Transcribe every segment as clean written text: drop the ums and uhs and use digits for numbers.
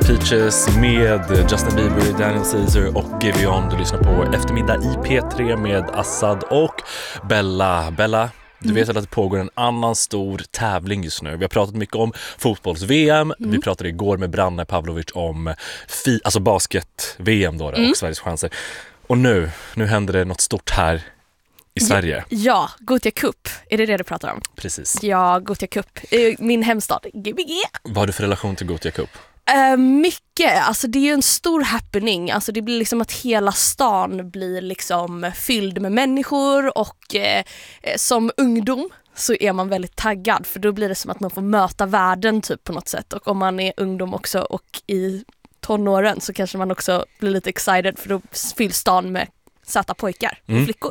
Peaches med Justin Bieber, Daniel Caesar och Giveon. Du lyssnar på Eftermiddag i P3 med Assad och Bella. Bella, du vet att det pågår en annan stor tävling just nu. Vi har pratat mycket om fotbolls-VM. Vi pratade igår med Branne Pavlovic om alltså basket-VM då, och Sveriges chanser. Och nu händer det något stort här i Sverige. Ja, Gothia Cup. Är det du pratar om? Precis. Ja, Gothia Cup. Min hemstad, Gbg. Vad har du för relation till Gothia Cup? Mycket, alltså det är ju en stor happening. Alltså det blir liksom att hela stan blir liksom fylld med människor och som ungdom så är man väldigt taggad, för då blir det som att man får möta världen typ på något sätt. Och om man är ungdom också och i tonåren så kanske man också blir lite excited, för då fylls stan med söta pojkar och flickor.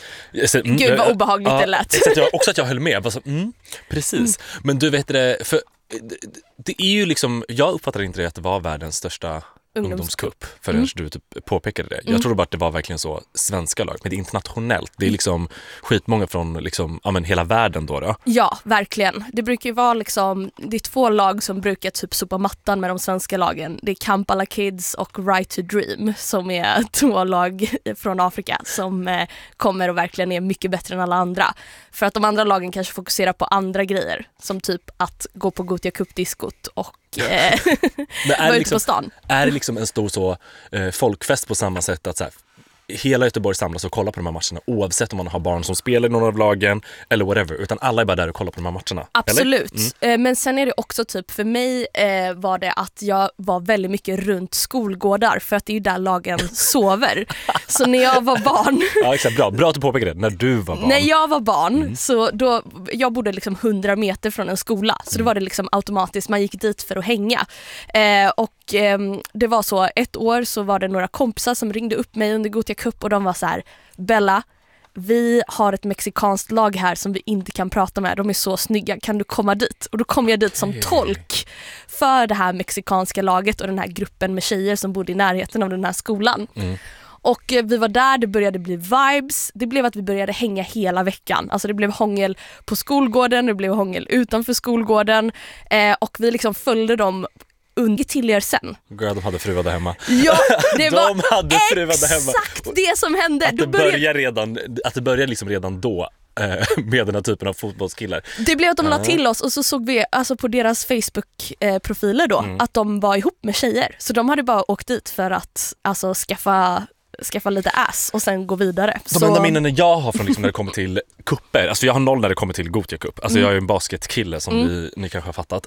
Gud vad obehagligt det lät. Också att jag höll med. Precis. Men du vet det, för det är ju liksom, jag uppfattade inte det att det var världens största ungdomscup förrän du typ påpekade det. Jag trodde bara att det var verkligen så svenska lag, men det är internationellt. Det är liksom skitmånga från liksom, hela världen då. Ja, verkligen. Det brukar ju vara liksom, det är 2 lag som brukar typ sopa mattan med de svenska lagen. Det är Kampala Kids och Right to Dream som är 2 lag från Afrika som kommer och verkligen är mycket bättre än alla andra. För att de andra lagen kanske fokuserar på andra grejer, som typ att gå på Gothia Cup-diskot och vara ute på stan. Är det liksom en stor så folkfest på samma sätt att så här, hela Göteborg samlas och kollar på de här matcherna, oavsett om man har barn som spelar i någon av lagen eller whatever, utan alla är bara där och kollar på de här matcherna? Absolut. Men sen är det också typ, för mig var det att jag var väldigt mycket runt skolgårdar, för att det är ju där lagen sover. Så när jag var barn... Ja, exakt. Bra att du påpekade det. När du var barn. När jag var barn, så då, jag bodde liksom 100 meter från en skola, så då var det liksom automatiskt, man gick dit för att hänga. Och det var så, ett år så var det några kompisar som ringde upp mig under Gothia Cup och de var så här: Bella, vi har ett mexikanskt lag här som vi inte kan prata med, de är så snygga, kan du komma dit? Och då kom jag dit som tolk för det här mexikanska laget och den här gruppen med tjejer som bodde i närheten av den här skolan. Och vi var där, det började bli vibes. Det blev att vi började hänga hela veckan. Alltså det blev hångel på skolgården, det blev hångel utanför skolgården. Och vi liksom följde dem till er sen. Girl, de hade fruar där hemma. Ja, det var exakt det som hände. Att det började liksom redan då med den här typen av fotbollskillar. Det blev att de la till oss, och så såg vi alltså på deras Facebook-profiler då att de var ihop med tjejer. Så de hade bara åkt dit för att alltså skaffa lite ass och sen gå vidare. De enda minnen jag har från liksom när det kommer till kupper, alltså jag har 0 när det kommer till Gothia Cup. Alltså jag är en basketkille som ni kanske har fattat.